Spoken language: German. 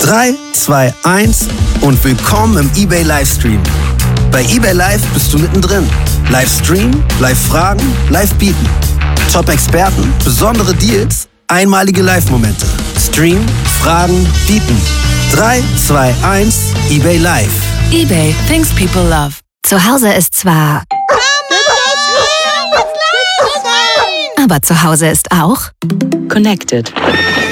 3, 2, 1 und willkommen im eBay Livestream. Bei eBay Live bist du mittendrin. Livestream, Live-Fragen, Live-Bieten. Top-Experten, besondere Deals, einmalige Live-Momente. Stream, Fragen, Bieten. 3, 2, 1, eBay Live. eBay, things people love. Zu Hause ist zwar... Aber zu Hause ist auch... Connected.